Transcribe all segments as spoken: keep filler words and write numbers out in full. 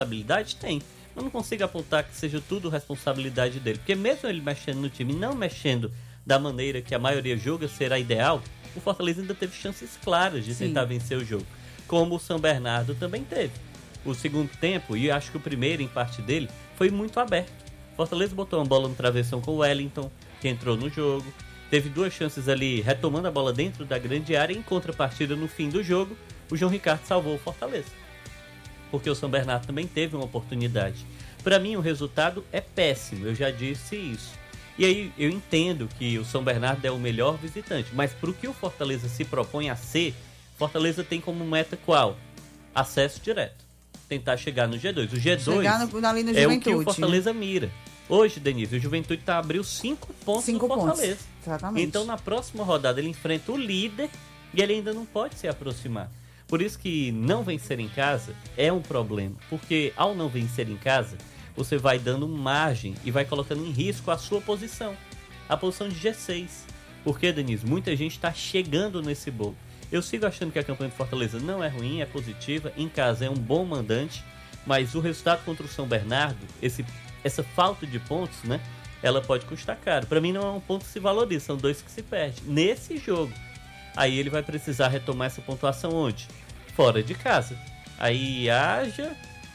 responsabilidade? Tem. Eu não consigo apontar que seja tudo responsabilidade dele, porque mesmo ele mexendo no time, não mexendo da maneira que a maioria julga será ideal, o Fortaleza ainda teve chances claras de Sim. tentar vencer o jogo, como o São Bernardo também teve. O segundo tempo, e acho que o primeiro em parte dele, foi muito aberto. Fortaleza botou uma bola no travessão com o Wellington, que entrou no jogo, teve duas chances ali retomando a bola dentro da grande área, e em contrapartida no fim do jogo, o João Ricardo salvou o Fortaleza, porque o São Bernardo também teve uma oportunidade. Para mim o resultado é péssimo, eu já disse isso. E aí eu entendo que o São Bernardo é o melhor visitante, mas para o que o Fortaleza se propõe a ser, Fortaleza tem como meta qual? Acesso direto. Tentar chegar no G dois. O G dois no, ali no é o que o Fortaleza mira. Hoje, Denise, o Juventude tá abriu cinco pontos cinco no Fortaleza. Pontos. Exatamente. Então na próxima rodada ele enfrenta o líder e ele ainda não pode se aproximar. Por isso que não vencer em casa é um problema, porque ao não vencer em casa, você vai dando margem e vai colocando em risco a sua posição, a posição de G seis. Porque, Denise, muita gente está chegando nesse bolo. Eu sigo achando que a campanha do Fortaleza não é ruim, é positiva, em casa é um bom mandante, mas o resultado contra o São Bernardo, esse, essa falta de pontos, né, ela pode custar caro. Para mim não é um ponto que se valoriza, são dois que se perdem nesse jogo. Aí ele vai precisar retomar essa pontuação onde? Fora de casa. Aí haja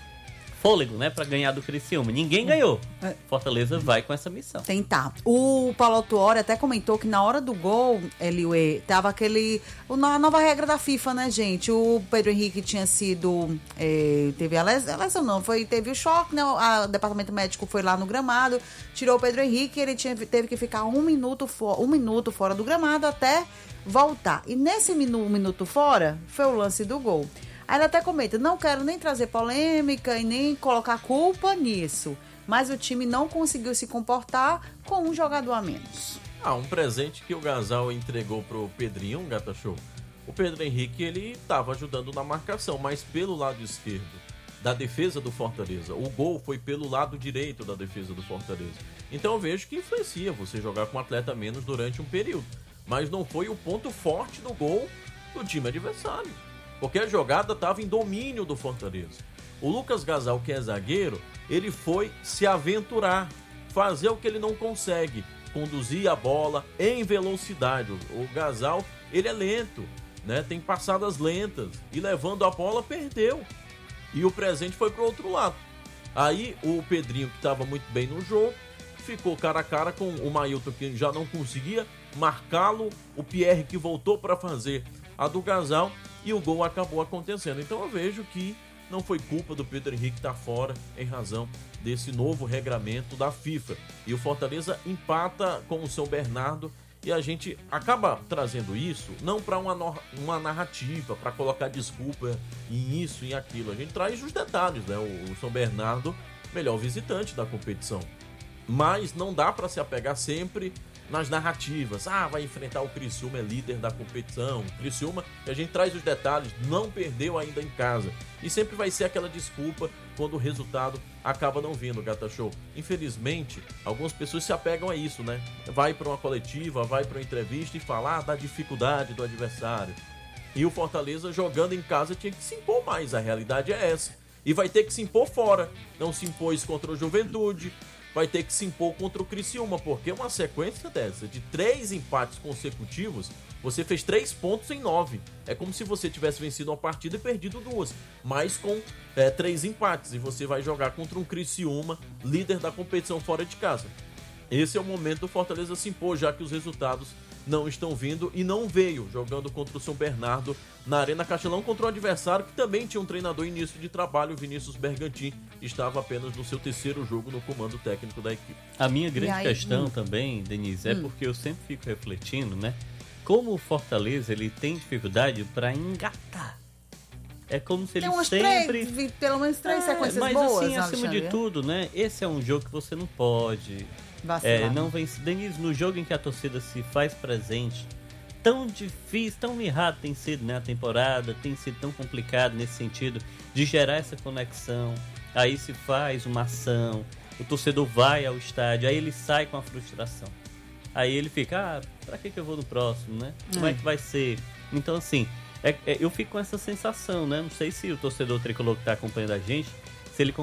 fôlego, né, pra ganhar do Criciúma. Ninguém ganhou. Fortaleza vai com essa missão. Tentar. O Paulo Autuori até comentou que na hora do gol, Eliuê, tava aquele... A nova regra da FIFA, né, gente? O Pedro Henrique tinha sido... É, teve a lesão, não. Foi, teve o choque, né? O departamento médico foi lá no gramado, tirou o Pedro Henrique, ele tinha, teve que ficar um minuto, for, um minuto fora do gramado até voltar. E nesse minu, um minuto fora, foi o lance do gol. Aí ele até comenta, não quero nem trazer polêmica e nem colocar culpa nisso, mas o time não conseguiu se comportar com um jogador a menos. Ah, um presente que o Gasal entregou pro Pedrinho, um Gata Show. O Pedro Henrique, ele estava ajudando na marcação, mas pelo lado esquerdo da defesa do Fortaleza. O gol foi pelo lado direito da defesa do Fortaleza. Então eu vejo que influencia você jogar com um atleta a menos durante um período. Mas não foi o ponto forte do gol do time adversário, porque a jogada estava em domínio do Fortaleza. O Lucas Gasal, que é zagueiro, ele foi se aventurar, fazer o que ele não consegue, conduzir a bola em velocidade. O Gasal, ele é lento, né? Tem passadas lentas, e levando a bola, perdeu. E o presente foi para o outro lado. Aí o Pedrinho, que estava muito bem no jogo, ficou cara a cara com o Mailton, que já não conseguia marcá-lo, o Pierre, que voltou para fazer a do Gasal, e o gol acabou acontecendo. Então eu vejo que não foi culpa do Pedro Henrique estar fora em razão desse novo regramento da FIFA. E o Fortaleza empata com o São Bernardo, e a gente acaba trazendo isso não para uma, no... uma narrativa, para colocar desculpa em isso e em aquilo. A gente traz os detalhes, né? O São Bernardo, melhor visitante da competição. Mas não dá para se apegar sempre nas narrativas. Ah, vai enfrentar o Criciúma, é líder da competição. O Criciúma, a gente traz os detalhes, não perdeu ainda em casa. E sempre vai ser aquela desculpa quando o resultado acaba não vindo, Gata Show. Infelizmente, algumas pessoas se apegam a isso, né? Vai para uma coletiva, vai para uma entrevista e fala ah, da dificuldade do adversário. E o Fortaleza, jogando em casa, tinha que se impor mais. A realidade é essa. E vai ter que se impor fora. Não se impôs contra o Juventude, vai ter que se impor contra o Criciúma, porque uma sequência dessa, de três empates consecutivos, você fez três pontos em nove. É como se você tivesse vencido uma partida e perdido duas, mas com é, três empates, e você vai jogar contra um Criciúma, líder da competição fora de casa. Esse é o momento do Fortaleza se impor, já que os resultados não estão vindo, e não veio jogando contra o São Bernardo na Arena Castelão, contra um adversário que também tinha um treinador em início de trabalho, o Vinícius Bergantin, estava apenas no seu terceiro jogo no comando técnico da equipe. A minha grande aí, questão hum. também, Denise, é hum. porque eu sempre fico refletindo, né? Como o Fortaleza, ele tem dificuldade para engatar. É como se ele tem sempre... Três, pelo menos três é, sequências mas boas, assim, acima Alexandre. de tudo, né? Esse é um jogo que você não pode... É, não vence. Denise, no jogo em que a torcida se faz presente, tão difícil, tão mirrado tem sido, né, a temporada, tem sido tão complicado nesse sentido de gerar essa conexão. Aí se faz uma ação, o torcedor vai ao estádio, aí ele sai com a frustração. Aí ele fica, ah, pra que que eu vou no próximo, né? Como é, é que vai ser? Então, assim, é, é, eu fico com essa sensação, né? Não sei se o torcedor tricolor que tá acompanhando a gente, se ele